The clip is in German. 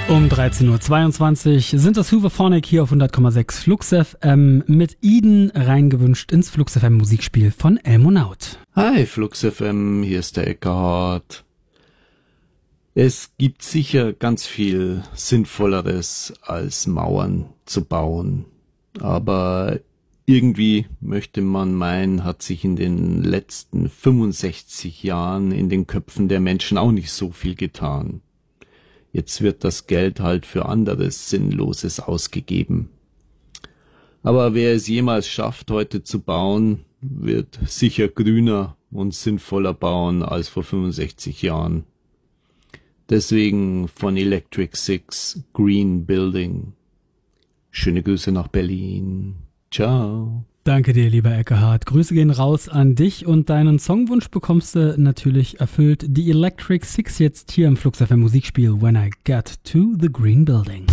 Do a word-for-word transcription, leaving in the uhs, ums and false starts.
Um dreizehn Uhr zweiundzwanzig sind das Hooverphonic hier auf hundert Komma sechs Flux F M mit Eden reingewünscht ins Flux F M Musikspiel von Elmonaut. Hi Flux F M, hier ist der Eckhard. Es gibt sicher ganz viel Sinnvolleres als Mauern zu bauen. Aber irgendwie möchte man meinen, hat sich in den letzten fünfundsechzig Jahren in den Köpfen der Menschen auch nicht so viel getan. Jetzt wird das Geld halt für anderes Sinnloses ausgegeben. Aber wer es jemals schafft, heute zu bauen, wird sicher grüner und sinnvoller bauen als vor fünfundsechzig Jahren. Deswegen von Electric Six Green Building. Schöne Grüße nach Berlin. Ciao. Danke dir, lieber Eckhard. Grüße gehen raus an dich und deinen Songwunsch bekommst du natürlich erfüllt. Die Electric Six jetzt hier im Flux F M Musikspiel When I Get to the Green Building.